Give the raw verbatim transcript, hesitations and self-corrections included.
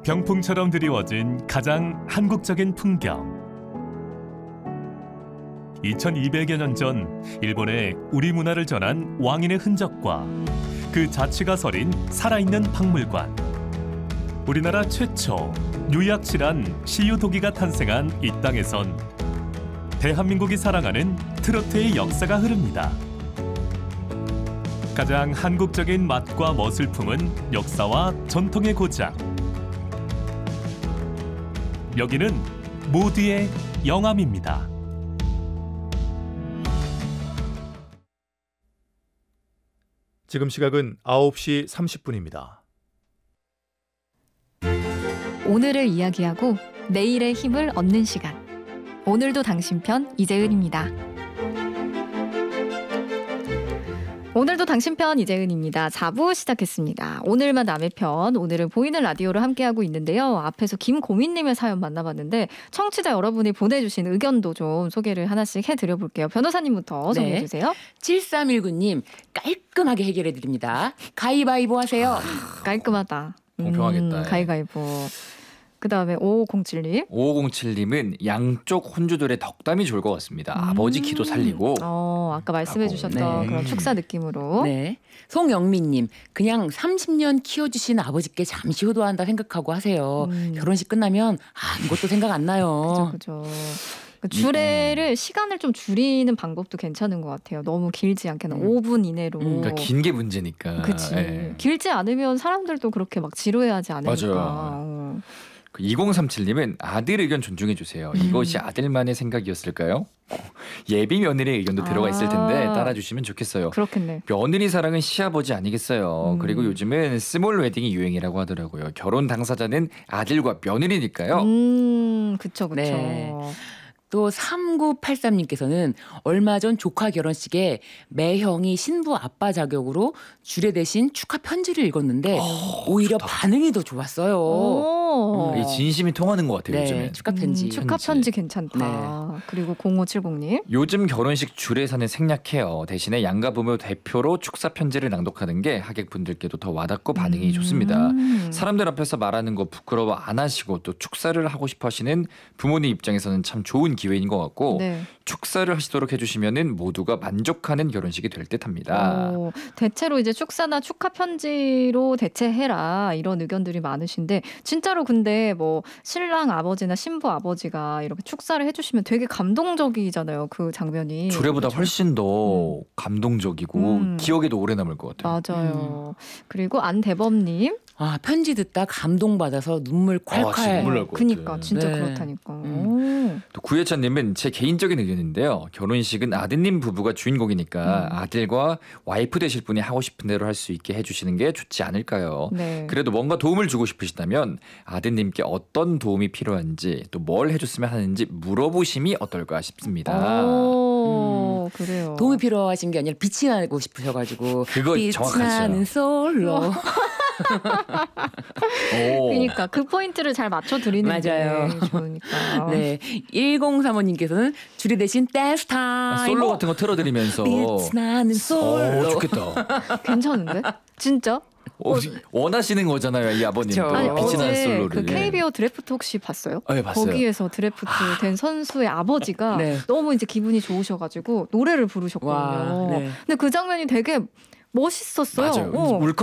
병풍처럼 드리워진 가장 한국적인 풍경. 이천이백여 년 전 일본에 우리 문화를 전한 왕인의 흔적과 그 자취가 서린 살아있는 박물관. 우리나라 최초 유약실한 시유도기가 탄생한 이 땅에선 대한민국이 사랑하는 트로트의 역사가 흐릅니다. 가장 한국적인 맛과 멋을 품은 역사와 전통의 고장. 여기는 모두의 영암입니다. 지금 시각은 아홉 시 삼십 분입니다. 오늘을 이야기하고 내일의 힘을 얻는 시간. 오늘도 당신 편 이재은입니다. 오늘도 당신 편 이재은입니다. 사 부 시작했습니다. 오늘만 남의 편, 오늘은 보이는 라디오로 함께하고 있는데요. 앞에서 김고민님의 사연 만나봤는데 청취자 여러분이 보내주신 의견도 좀 소개를 하나씩 해드려볼게요. 변호사님부터 네. 소개해주세요. 칠삼일구 님 깔끔하게 해결해드립니다. 가위바위보 하세요. 깔끔하다. 공평하겠다. 음, 가위가위보. 그 다음에 오오공칠 님. 오오공칠 님은 양쪽 혼주들의 덕담이 좋을 것 같습니다. 음. 아버지 기도 살리고. 어, 아까 말씀해 주셨던 네. 그런 축사 느낌으로. 네. 송영민님 그냥 삼십 년 키워주신 아버지께 잠시 효도한다 생각하고 하세요. 음. 결혼식 끝나면 아무것도 생각 안 나요. 그죠, 그죠. 그 주례를 시간을 좀 줄이는 방법도 괜찮은 것 같아요. 너무 길지 않게 음. 오 분 이내로. 음, 그러니까 긴 게 문제니까. 그치. 예. 길지 않으면 사람들도 그렇게 막 지루해하지 않으니까. 맞아요. 어. 그 이공삼칠 님은 아들 의견 존중해 주세요. 음. 이것이 아들만의 생각이었을까요? 예비 며느리의 의견도 들어가 있을 텐데 아. 따라주시면 좋겠어요. 그렇겠네. 며느리 사랑은 시아버지 아니겠어요. 음. 그리고 요즘은 스몰 웨딩이 유행이라고 하더라고요. 결혼 당사자는 아들과 며느리니까요. 음, 그쵸, 그쵸. 네. 또 삼구팔삼 님께서는 얼마 전 조카 결혼식에 매형이 신부 아빠 자격으로 주례 대신 축하 편지를 읽었는데 오, 오히려 좋다. 반응이 더 좋았어요. 오. 이 진심이 통하는 것 같아요. 네, 요즘엔. 축하 편지. 음, 축하 편지 괜찮다. 그리고 공오칠공 님. 요즘 결혼식 주례사는 생략해요. 대신에 양가부모 대표로 축사 편지를 낭독하는 게 하객분들께도 더 와닿고 반응이 음. 좋습니다. 사람들 앞에서 말하는 거 부끄러워 안 하시고 또 축사를 하고 싶어 하시는 부모님 입장에서는 참 좋은 기회인 것 같고 네. 축사를 하시도록 해주시면은 모두가 만족하는 결혼식이 될 듯합니다. 어, 대체로 이제 축사나 축하 편지로 대체해라 이런 의견들이 많으신데 진짜로 근데 뭐 신랑 아버지나 신부 아버지가 이렇게 축사를 해주시면 되게 감동적이잖아요. 그 장면이. 주례보다 그렇죠? 훨씬 더 음. 감동적이고 음. 기억에도 오래 남을 것 같아요. 맞아요. 그리고 안대범님. 아 편지 듣다 감동받아서 눈물 아, 진짜 콸콸. 눈물 날 것 그니까 같아. 진짜 네. 그렇다니까. 음. 또 구예찬님은 제 개인적인 의견인데요. 결혼식은 아드님 부부가 주인공이니까 음. 아들과 와이프 되실 분이 하고 싶은 대로 할 수 있게 해주시는 게 좋지 않을까요? 네. 그래도 뭔가 도움을 주고 싶으시다면 아드님께 어떤 도움이 필요한지 또 뭘 해줬으면 하는지 물어보심이 어떨까 싶습니다. 오, 그래요. 도움이 필요하신 게 아니라 빛이 나고 싶으셔가지고 그거 빛이 정확하죠. 나는 솔로. 오. 그러니까 그 포인트를 잘 맞춰 드리는 맞아요. 게 좋으니까. 네, 일공삼오 님께서는 주례 대신 댄스 타임. 아, 솔로 같은 거 틀어드리면서 빛이 나는 솔로. 어, 좋겠다. 괜찮은데? 진짜? 어, 원하시는 거잖아요, 이 아버님도. 그쵸. 아니 빛이 나는 어제 솔로를. 그 케이비오 드래프트 혹시 봤어요? 네, 봤어요. 거기에서 드래프트 된 선수의 아버지가 네. 너무 이제 기분이 좋으셔가지고 노래를 부르셨거든요. 와, 네. 근데 그 장면이 되게 멋있었어요. 맞아요. 어. 울컥